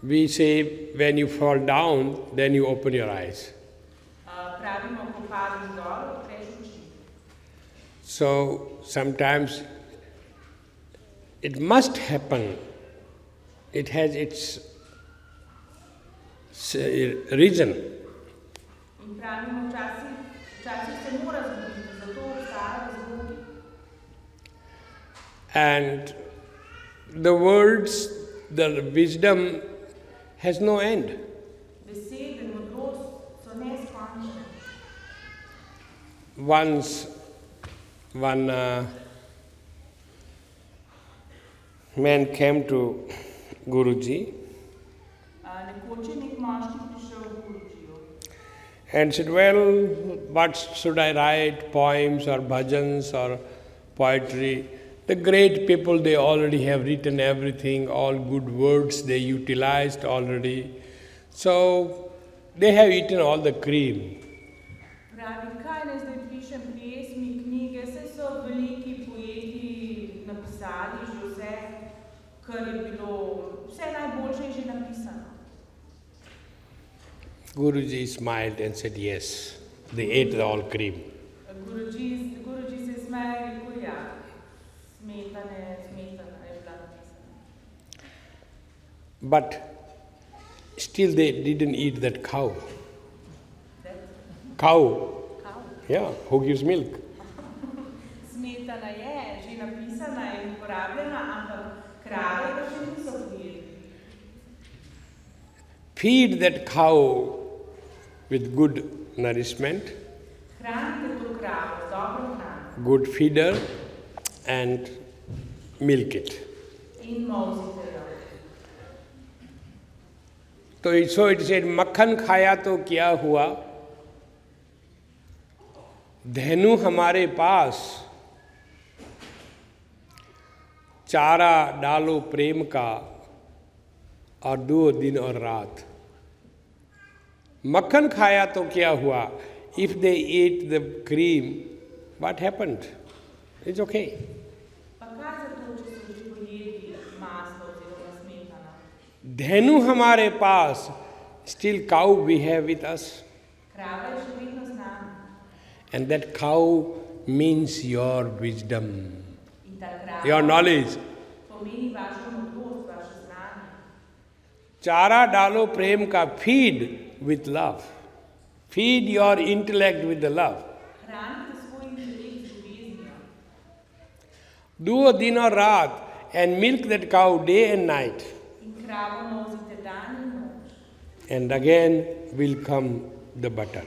We say when you fall down, then you open your eyes. So sometimes it must happen. It has its reason. And the words, the wisdom has no end. Once one man came to Guruji and said, well, what should I write, poems or bhajans or poetry? The great people, they already have written everything, all good words they utilized already. So they have eaten all the cream. Guruji smiled and said, yes, they ate all cream. But still they didn't eat that cow. Cow? Yeah, who gives milk. Feed that cow with good nourishment, good feeder, and milk it. So it said, मक्खन खाया तो क्या हुआ, धेनु हमारे पास, चारा डालो प्रेम का और दो दिन और रात. मक्खन खाया तो क्या हुआ? If they ate the cream, what happened? It's okay. धेनु हमारे पास, still cow we have with us. And that cow means your wisdom, your knowledge. चारा डालो प्रेम का, feed with love. Feed your intellect with the love. Do din or raat, and milk that cow day and night. And again will come the butter.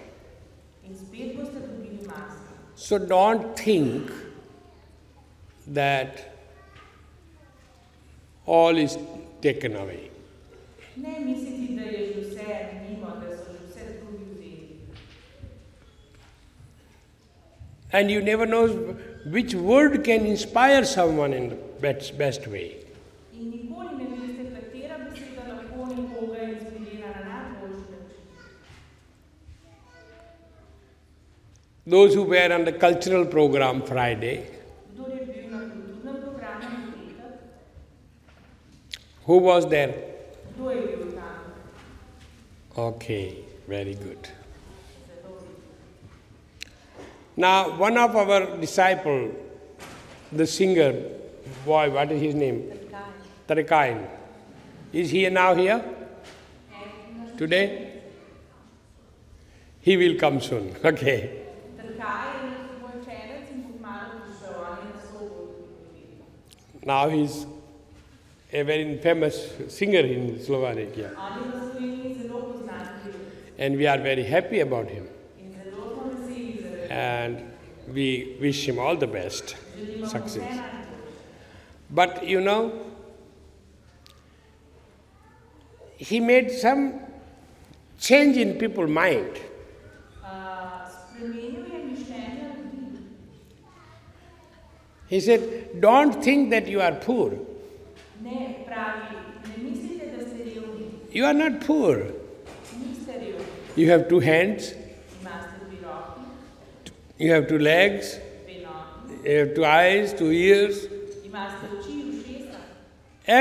So don't think that all is taken away. And you never know which word can inspire someone in the best way. Those who were on the cultural program Friday, who was there? Okay, very good. Now, one of our disciples, the singer, boy, what is his name? Tarikain. Is he now here? Today? He will come soon. Okay. Now he's a very famous singer in Slovakia. And we are very happy about him. And we wish him all the best, success. But you know, he made some change in people's mind. He said, don't think that you are poor. You are not poor. You have two hands, you have two legs, you have two eyes, two ears,